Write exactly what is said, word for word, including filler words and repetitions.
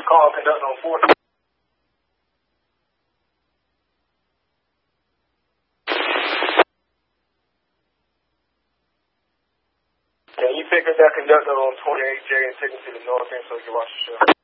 Call conductor on four. Can you pick up that conductor on twenty-eight J and take him to the north end so you can watch the show?